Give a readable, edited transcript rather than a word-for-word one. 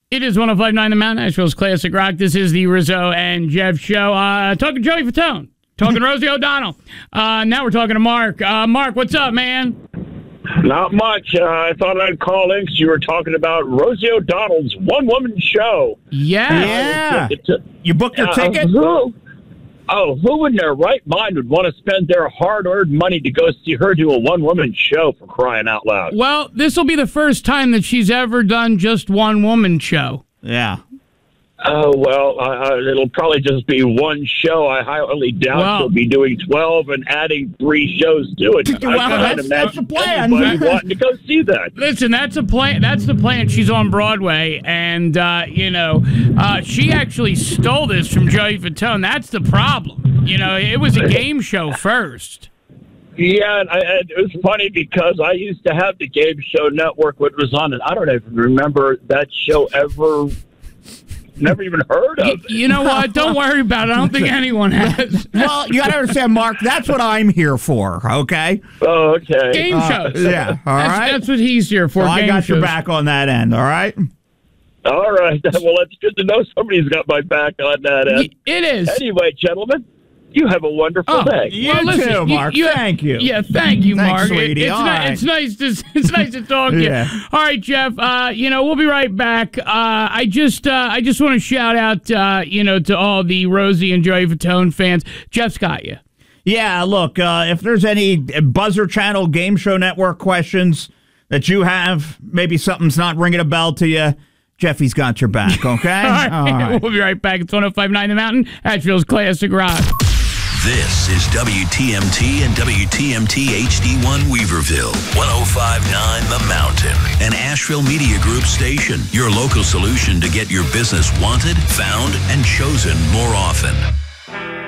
It is 105.9 The Mountain, Nashville's Classic Rock. This is the Rizzo and Jeff show. Talking Joey Fatone, talking Rosie O'Donnell. Now we're talking to Mark. Mark, what's up, man? Not much. I thought I'd call in because you were talking about Rosie O'Donnell's one-woman show. Yeah. You booked your ticket? Who in their right mind would want to spend their hard-earned money to go see her do a one-woman show, for crying out loud? Well, this will be the first time that she's ever done just one-woman show. Yeah. Oh, well, it'll probably just be one show. I highly doubt she'll be doing 12 and adding 3 shows to it. That's the plan. Anybody wanting to go see that. Listen, that's a plan. That's the plan. She's on Broadway, and, she actually stole this from Joey Fatone. That's the problem. It was a game show first. Yeah, and it was funny because I used to have the Game Show Network, which was on it. I don't even remember that show ever. Never even heard of it. You know what? Don't worry about it. I don't think anyone has. Well, you got to understand, Mark, that's what I'm here for, okay? Oh, okay. Game shows. Yeah, all right? That's what he's here for, I game got shows. your back on that end, all right? All right. Well, it's good to know somebody's got my back on that end. It is. Anyway, gentlemen, you have a wonderful day. You too, Mark. Thank you. Yeah, thank you, Thanks, Mark. sweetie. It's nice to talk to you. Yeah. All right, Jeff. We'll be right back. I just want to shout out, to all the Rosie and Joey Fatone fans. Jeff's got you. Yeah, look, if there's any Buzzer Channel Game Show Network questions that you have, maybe something's not ringing a bell to you, Jeffy's got your back, okay? All right. We'll be right back. It's 105.9 The Mountain, Asheville's Classic Rock. This is WTMT and WTMT HD1 Weaverville, 105.9 The Mountain, an Asheville Media Group station, your local solution to get your business wanted, found, and chosen more often.